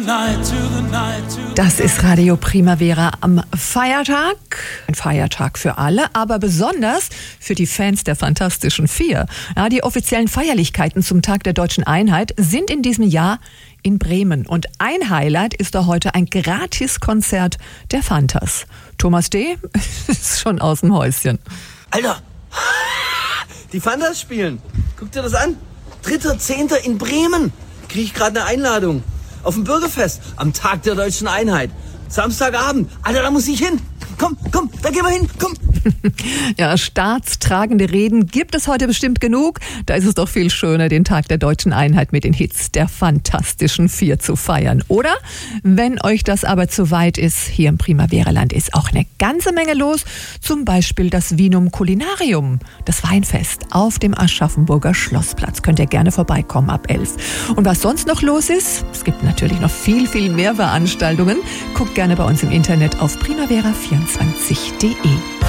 Das ist Radio Primavera am Feiertag. Ein Feiertag für alle, aber besonders für die Fans der Fantastischen Vier. Ja, die offiziellen Feierlichkeiten zum Tag der Deutschen Einheit sind in diesem Jahr in Bremen. Und ein Highlight ist da heute ein Gratiskonzert der Fantas. Thomas D. ist schon aus dem Häuschen. Alter, die Fantas spielen. Guck dir das an. 3.10. in Bremen. Krieg ich gerade eine Einladung. Auf dem Bürgerfest am Tag der Deutschen Einheit. Samstagabend. Alter, da muss ich hin. Komm, da gehen wir hin, komm. Ja, staatstragende Reden gibt es heute bestimmt genug. Da ist es doch viel schöner, den Tag der Deutschen Einheit mit den Hits der Fantastischen Vier zu feiern. Oder, wenn euch das aber zu weit ist, hier im Primavera-Land ist auch eine ganze Menge los. Zum Beispiel das Vinum Culinarium, das Weinfest auf dem Aschaffenburger Schlossplatz. Könnt ihr gerne vorbeikommen ab 11. Und was sonst noch los ist, es gibt natürlich noch viel, viel mehr Veranstaltungen. Guckt gerne bei uns im Internet auf primavera24.de.